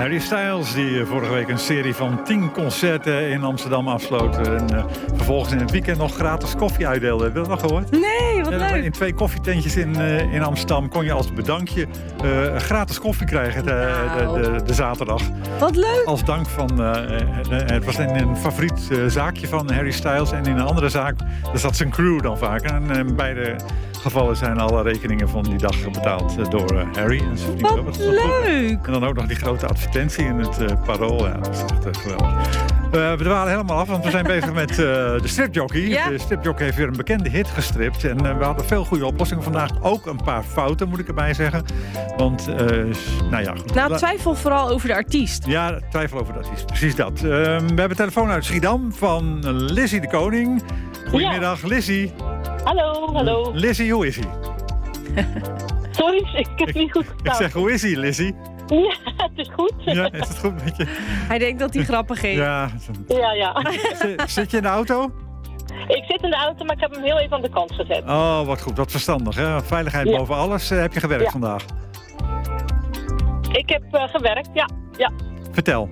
Harry Styles, die vorige week een serie van 10 concerten in Amsterdam afsloot. En vervolgens in het weekend nog gratis koffie uitdeelde. Heb je dat nog gehoord? Nee, wat leuk. In 2 koffietentjes in Amsterdam kon je als bedankje gratis koffie krijgen de zaterdag. Wat leuk. Als dank van... het was in een favoriet zaakje van Harry Styles. En in een andere zaak, daar zat zijn crew dan vaak. En in beide gevallen zijn alle rekeningen van die dag betaald door Harry en zijn vrienden. Wat leuk. En dan ook nog die grote advertentie in het Parool. Ja, dat is echt geweldig. We waren helemaal af, want we zijn bezig met de stripjockey. Ja. De stripjockey heeft weer een bekende hit gestript. En we hadden veel goede oplossingen vandaag. Ook een paar fouten, moet ik erbij zeggen. Want, nou ja. Goed. Nou, twijfel vooral over de artiest. Ja, twijfel over de artiest. Precies dat. We hebben telefoon uit Schiedam van Lizzie de Koning. Goedemiddag, ja. Lizzie. Hallo. Lizzie, hoe is hij? Sorry, ik heb het niet goed gedaan. Ik zeg, hoe is hij, Lizzie? Ja, het is goed. Ja, is het goed met je? Hij denkt dat hij grappig is. Ja. Zit je in de auto? Ik zit in de auto, maar ik heb hem heel even aan de kant gezet. Oh, wat goed. Wat verstandig, hè? Veiligheid boven alles. Heb je gewerkt vandaag? Ik heb gewerkt, ja. Vertel.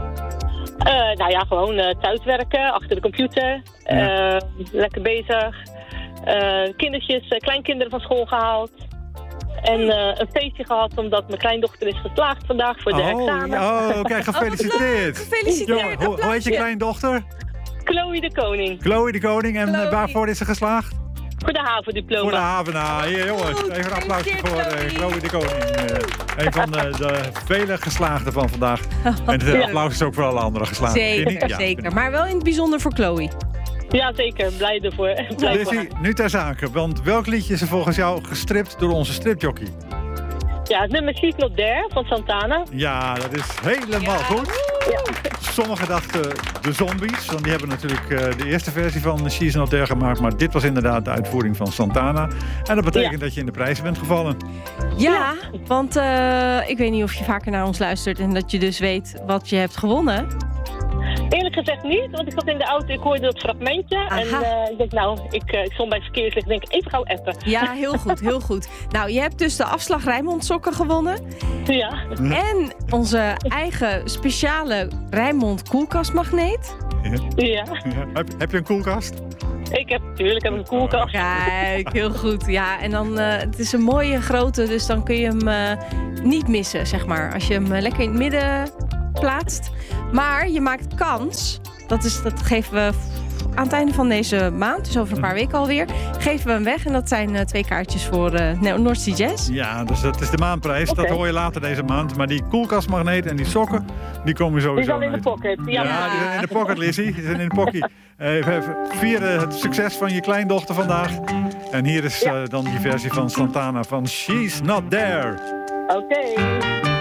Nou ja, gewoon thuiswerken, achter de computer. Lekker bezig. Kleinkinderen van school gehaald. En een feestje gehad omdat mijn kleindochter is geslaagd vandaag voor de examen. Oh, kijk, gefeliciteerd. Gefeliciteerd. Jongen, hoe heet je kleindochter? Chloe de Koning. Chloe de Koning. En Chloe. waarvoor is ze geslaagd? Voor de HAVO-diploma. Voor de HAVO. Hier, jongens. Even een applausje voor Chloe de Koning. Een van de vele geslaagden van vandaag. En het applaus is ook voor alle andere geslaagden. Zeker. Maar wel in het bijzonder voor Chloe. Ja, zeker. Blij ervoor. Lizzie, nu ter zake. Want welk liedje is er volgens jou gestript door onze stripjockey? Ja, het nummer She's Not There van Santana. Ja, dat is helemaal goed. Ja. Sommigen dachten de Zombies, want die hebben natuurlijk de eerste versie van She's Not There gemaakt. Maar dit was inderdaad de uitvoering van Santana. En dat betekent dat je in de prijzen bent gevallen. Ja, want ik weet niet of je vaker naar ons luistert en dat je dus weet wat je hebt gewonnen. Eerlijk gezegd niet, want ik zat in de auto, ik hoorde dat fragmentje. Aha. En ik denk, ik stond bij het verkeerslicht, denk even gauw appen. Ja, heel goed. Nou, je hebt dus de afslag Rijnmond sokken gewonnen. Ja. En onze eigen speciale Rijnmond koelkastmagneet. Ja. Heb je een koelkast? Ik heb een koelkast. Kijk, heel goed. Ja, en dan, het is een mooie grote, dus dan kun je hem niet missen, zeg maar. Als je hem lekker in het midden plaatst. Maar je maakt kans, dat geven we aan het einde van deze maand, dus over een paar weken alweer, geven we hem weg. En dat zijn 2 kaartjes voor North Sea Jazz. Ja, dus dat is de maanprijs. Okay. Dat hoor je later deze maand. Maar die koelkastmagneet en die sokken, die komen sowieso. Die zijn in de pocket. Ja, die zijn in de pocket, Lizzie. Die zijn in de pocket. We vieren het succes van je kleindochter vandaag. En hier is dan die versie van Santana van She's Not There. Oké.